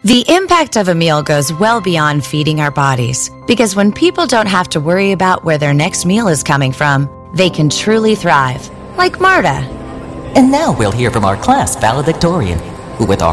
The impact of a meal goes well beyond feeding our bodies, because when people don't have to worry about where their next meal is coming from, they can truly thrive, like Marta. And now we'll hear from our class valedictorian, who with a